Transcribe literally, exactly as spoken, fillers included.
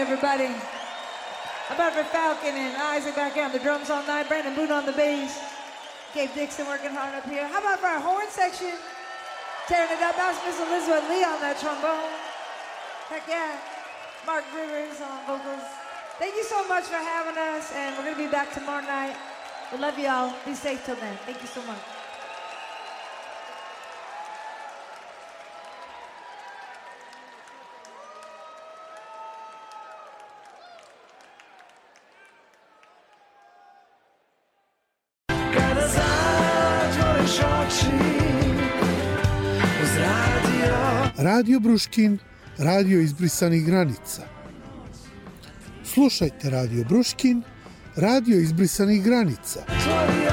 everybody. Barbara Falcon and Isaac back here on the drums all night. Brandon Boone on the bass. Gabe Dixon working hard up here. How about for our horn section? Tearing it up. That was Miss Elizabeth Lee on that trombone. Heck yeah. Mark Rivers on vocals. Thank you so much for having us, and we're going to be back tomorrow night. We love you all. Be safe till then. Thank you so much. Radio Bruškin, radio izbrisanih granica. Slušajte Radio Bruškin, radio izbrisanih granica.